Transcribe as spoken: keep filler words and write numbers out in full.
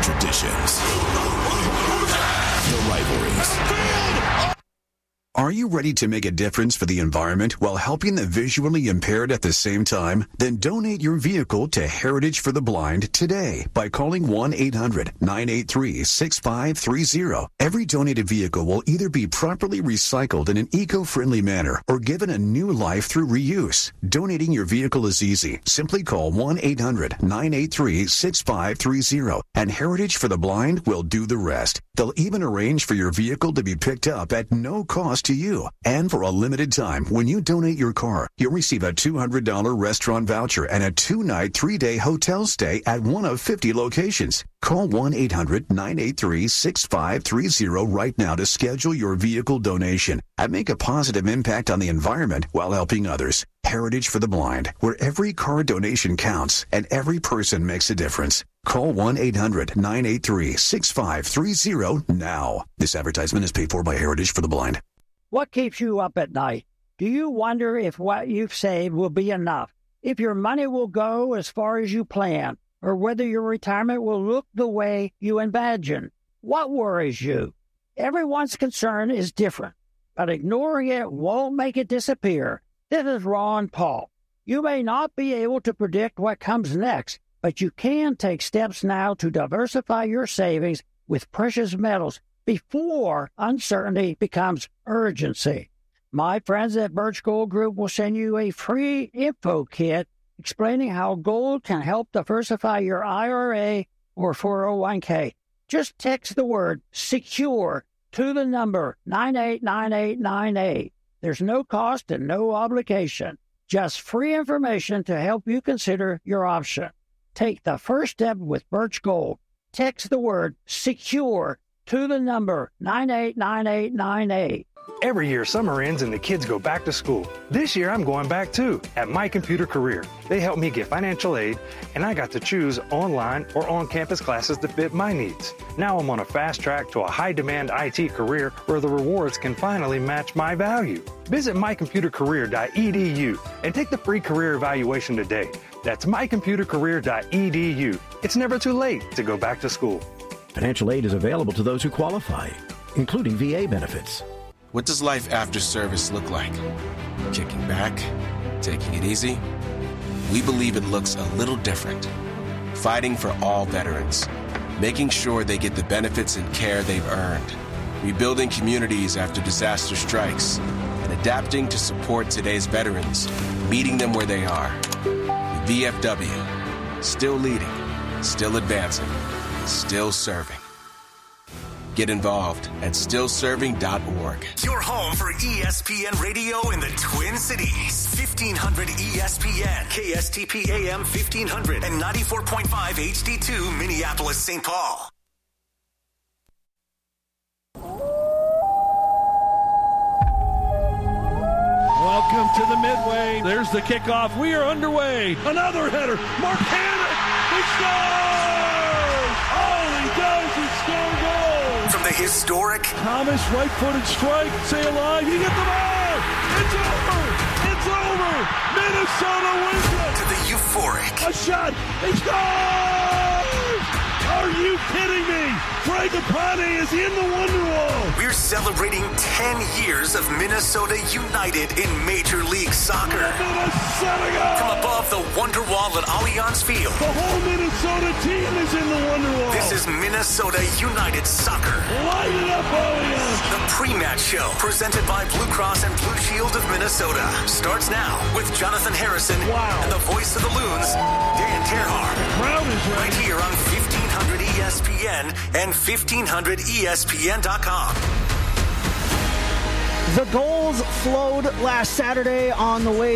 traditions, the rivalries. Are you ready to make a difference for the environment while helping the visually impaired at the same time? Then donate your vehicle to Heritage for the Blind today by calling one eight hundred nine eight three six five three zero. Every donated vehicle will either be properly recycled in an eco-friendly manner or given a new life through reuse. Donating your vehicle is easy. Simply call one eight hundred nine eight three six five three zero and Heritage for the Blind will do the rest. They'll even arrange for your vehicle to be picked up at no cost to you. And for a limited time, when you donate your car, you'll receive a two hundred dollars restaurant voucher and a two-night, three-day hotel stay at one of fifty locations. Call one eight hundred nine eight three six five three zero right now to schedule your vehicle donation and make a positive impact on the environment while helping others. Heritage for the Blind, where every car donation counts and every person makes a difference. Call one eight hundred nine eight three six five three zero now. This advertisement is paid for by Heritage for the Blind. What keeps you up at night? Do you wonder if what you've saved will be enough? If your money will go as far as you plan? Or whether your retirement will look the way you imagine? What worries you? Everyone's concern is different, but ignoring it won't make it disappear. This is Ron Paul. You may not be able to predict what comes next, but you can take steps now to diversify your savings with precious metals before uncertainty becomes urgency. My friends at Birch Gold Group will send you a free info kit explaining how gold can help diversify your I R A or four oh one k. Just text the word SECURE to the number nine eight nine eight nine eight. There's no cost and no obligation. Just free information to help you consider your option. Take the first step with Birch Gold. Text the word SECURE to the number nine eight nine eight nine eight. Every year, summer ends and the kids go back to school. This year, I'm going back too, at My Computer Career. They helped me get financial aid, and I got to choose online or on-campus classes that fit my needs. Now I'm on a fast track to a high-demand I T career where the rewards can finally match my value. Visit my computer career dot e d u and take the free career evaluation today. That's my computer career dot e d u. It's never too late to go back to school. Financial aid is available to those who qualify, including V A benefits. What does life after service look like? Kicking back? Taking it easy? We believe it looks a little different. Fighting for all veterans. Making sure they get the benefits and care they've earned. Rebuilding communities after disaster strikes. And adapting to support today's veterans. Meeting them where they are. With V F W. Still leading. Still advancing. Still serving. Get involved at still serving dot org. Your home for E S P N Radio in the Twin Cities. fifteen hundred E S P N, K S T P A M fifteen hundred, and ninety-four point five H D two, Minneapolis, Saint Paul. Welcome to the Midway. There's the kickoff. We are underway. Another header. Mark Hanna. He scores! All he does is score goals. From the historic Thomas right-footed strike. Stay alive. You get the ball. It's over. It's over. Minnesota wins it. To the euphoric. A shot. He scores! Are you kidding me? Fragapane is in the Wonder Wall. We're celebrating ten years of Minnesota United in Major League Soccer. Minnesota go! From above the Wonder Wall at Allianz Field. The whole Minnesota team is in the Wonder Wall. This is Minnesota United Soccer. Light it up, Allianz. The pre-match show, presented by Blue Cross and Blue Shield of Minnesota, starts now with Jonathan Harrison wow. and the voice of the Loons, Dan Terhar. Crowd is ready. Right here on fifteen hundred E S P N and fifteen hundred E S P N dot com. The goals flowed last Saturday on the way